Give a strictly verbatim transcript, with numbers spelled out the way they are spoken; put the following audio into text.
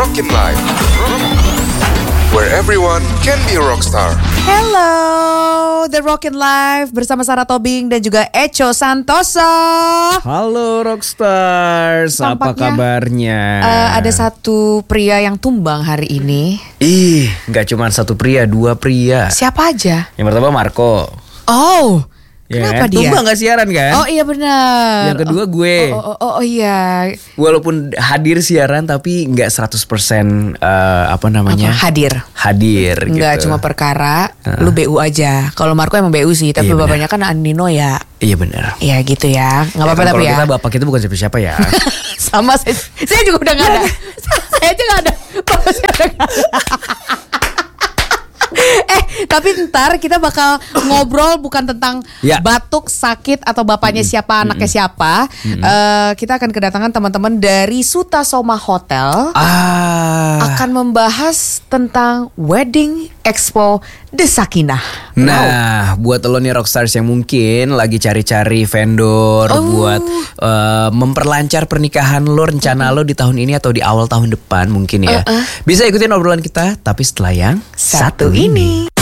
Rockin' Life, where everyone can be a rockstar. Hello, The Rockin' Life bersama Sarah Tobing dan juga Echo Santoso. Halo Rockstars, apa Tampaknya, kabarnya? Uh, ada satu pria yang tumbang hari ini. Ih, gak cuma satu pria, dua pria. Siapa aja? Yang pertama Marco. Oh, Ya kenapa kan? dia? Tumbang gak siaran kan? Oh iya benar. Yang kedua gue. Oh, oh, oh, oh iya. Walaupun hadir siaran tapi gak seratus persen uh, apa namanya? Apa? Hadir. Hadir Enggak gitu. cuma perkara lu B U aja. Kalau Marco emang B U sih, tapi Iya, bapaknya kan Andino ya. Iya benar. Ya gitu ya. Enggak apa-apa Ya kan, tapi kalau ya. kita bapak kita bukan siapa-siapa ya. Sama saya, saya juga udah gak ada. Saya aja gak ada. Bapak saya udah gak ada. Eh tapi ntar kita bakal ngobrol bukan tentang Ya. batuk, sakit atau bapaknya Mm-mm. siapa, anaknya Mm-mm. siapa. Eh, Kita akan kedatangan teman-teman dari Suta Soma Hotel. ah. Akan membahas tentang Wedding Expo The Sakinah. Nah, buat lo nih Rockstars yang mungkin lagi cari-cari vendor Oh. buat uh, memperlancar pernikahan lo, rencana lo di tahun ini atau di awal tahun depan mungkin ya. Uh-uh. Bisa ikutin obrolan kita, tapi setelah yang Satu ini.